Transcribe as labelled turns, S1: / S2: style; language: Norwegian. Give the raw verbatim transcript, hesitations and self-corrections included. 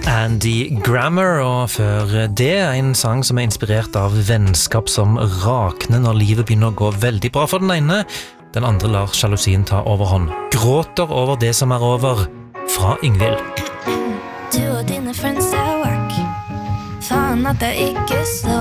S1: Andy Grammer, og før det en sang som er inspirert av vennskap som rakner når livet begynner å gå veldig bra for den ene. Den andre lar sjalusien ta overhånd. Gråter over det som er over, fra Yngvild.
S2: Du og dine friends at work, faen at jeg ikke så